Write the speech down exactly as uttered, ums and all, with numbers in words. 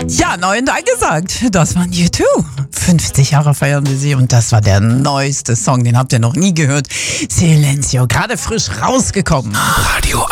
Ja, neu und angesagt. Das waren U zwei. fünfzig Jahre feiern wir sie und das war der neueste Song. Den habt ihr noch nie gehört. Silencio, gerade frisch rausgekommen. Radio